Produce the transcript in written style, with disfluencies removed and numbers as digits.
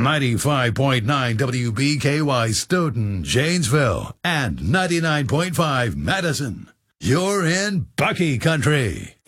95.9 WBKY Stoughton, Janesville, and 99.5 Madison. You're in Bucky Country.